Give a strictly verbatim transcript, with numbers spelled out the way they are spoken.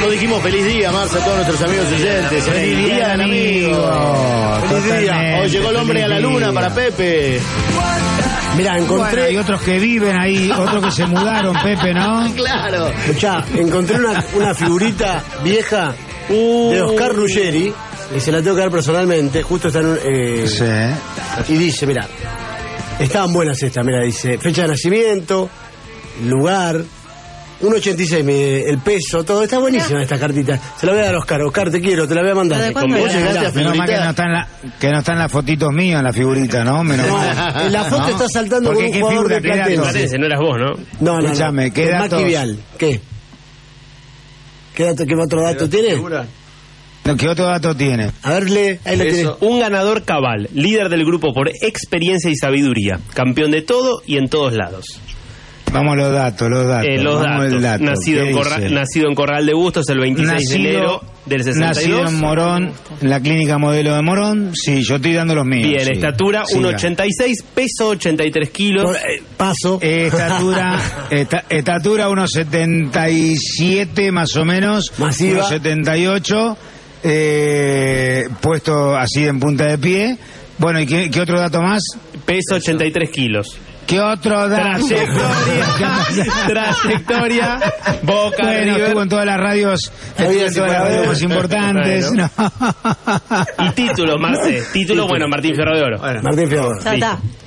No dijimos feliz día, Marce, a todos nuestros amigos oyentes. Feliz día, amigo. Feliz día. Hoy llegó el hombre a la luna para Pepe. Mirá, encontré... Bueno, hay otros que viven ahí, otros que se mudaron, Pepe, ¿no? Claro. Escuchá, encontré una, una figurita vieja de Oscar Ruggeri, y se la tengo que dar personalmente, justo está en un... Eh, Sí. Y dice, mirá, estaban buenas estas, mirá, dice, fecha de nacimiento, lugar, uno ochenta y seis, el peso, todo, está buenísima esta cartita. Se la voy a dar a Oscar, Oscar, te quiero, te la voy a mandar. ¿De Con cuándo vos era? llegaste a Menos mal que no figurita. están la, que no están las fotitos mías en la figurita, ¿no? Menos No, mal. en la foto ¿No? está saltando Porque con un qué jugador figura de que era Platense. Platense, no eras vos, ¿no? No, no, no. Escuchame, ¿qué El datos? Maki Vial. ¿Qué? ¿Qué, dato, ¿Qué otro dato tiene? ¿Qué otro dato tiene? A verle, ahí lo tiene. Eso. Un ganador cabal, líder del grupo por experiencia y sabiduría, campeón de todo y en todos lados. Vamos a los datos, los datos. Eh, los Vamos datos. al dato. Nacido, ¿Qué en Corra- dice? nacido en Corral de Bustos el veintiséis de enero del sesenta y nacido dos. en Morón, en la clínica modelo de Morón. Sí, yo estoy dando los míos. Bien, sí. estatura Siga. uno ochenta y seis, peso ochenta y tres kilos. Por- eh, paso. Eh, estatura, esta- estatura uno setenta y siete más o menos. Masiva. uno setenta y ocho. Eh, puesto así en punta de pie. Bueno, ¿y qué, qué otro dato más? Peso ochenta y tres kilos. ¿Qué otro dato? Trayectoria. Trayectoria. Boca Bueno, River. estuvo en todas las radios, estuvo Había en todas las radios más importantes. Bueno. No. Y título, Marce. Título, bueno, Martín Fierro de Oro. Martín Fierro. Ya está.